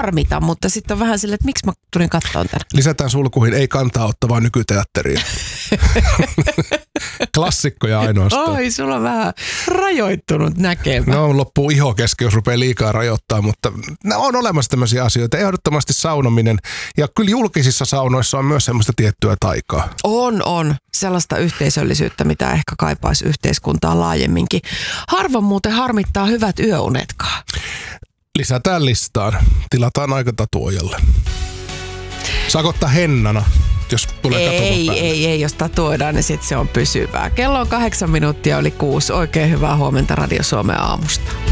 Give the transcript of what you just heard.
harmita, mutta sitten on vähän silleen, että miksi mä tulin katsomaan tänne. Lisätään sulkuihin, ei kantaa ottavaa nykyteatteria. Klassikkoja ainoastaan. Oi, sulla on vähän rajoittunut näkemä. No loppuu iho kesken, jos rupeaa liikaa rajoittaa, mutta on olemassa tämmöisiä asioita. Ehdottomasti saunominen ja kyllä julkisissa saunoissa on myös semmoista tiettyä taikaa. On. Sellaista yhteisöllisyyttä, mitä ehkä kaipaisi yhteiskuntaa laajemminkin. Harvoin muuten harmittaa hyvät yöunetkaan. Lisätään listaan. Tilataan aikatatuojalle. Saako ottaa hennana, jos tulee katsomaan Ei, jos tatuoidaan, niin sitten se on pysyvää. Kello on 8 minuuttia yli 6. Oikein hyvää huomenta Radio Suomen aamusta.